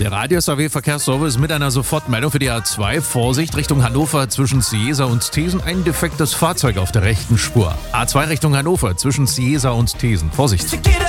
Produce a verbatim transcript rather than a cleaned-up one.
Der Radius A W Verkehrsservice mit einer Sofortmeldung für die A zwei. Vorsicht, Richtung Hannover zwischen Ciesa und Thesen. Ein defektes Fahrzeug auf der rechten Spur. A zwei Richtung Hannover zwischen Ciesa und Thesen. Vorsicht.